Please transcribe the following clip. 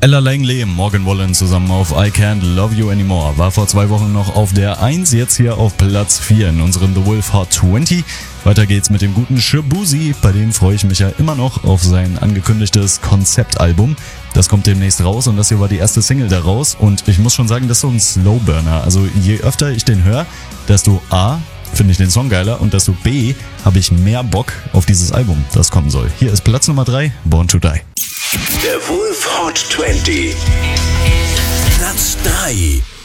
Ella Langley, Morgan Wallen zusammen auf I Can't Love You Anymore. War vor 2 Wochen noch auf der 1, jetzt hier auf Platz 4 in unserem The Wolf Hot 20. Weiter geht's mit dem guten Shaboozey. Bei dem freue ich mich ja immer noch auf sein angekündigtes Konzeptalbum. Das kommt demnächst raus und das hier war die erste Single daraus. Und ich muss schon sagen, das ist so ein Slowburner. Also je öfter ich den höre, desto A, finde ich den Song geiler und desto B, habe ich mehr Bock auf dieses Album, das kommen soll. Hier ist Platz Nummer 3, Born to Die. Der Wolf Hot 20. Platz 3.